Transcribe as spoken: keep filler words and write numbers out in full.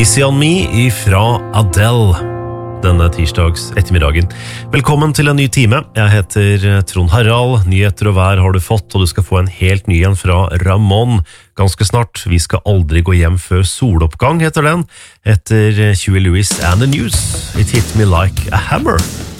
Easy on me ifra Adele denne tirsdags ettermiddagen. Velkommen til en ny time. Jeg heter Trond Harald. Nyheter og vær har du fått, og du skal få en helt ny en fra Ramón ganske snart. Vi skal aldri gå hjem før soloppgang, heter den. Etter Huey Lewis and the News. It hit me like a hammer.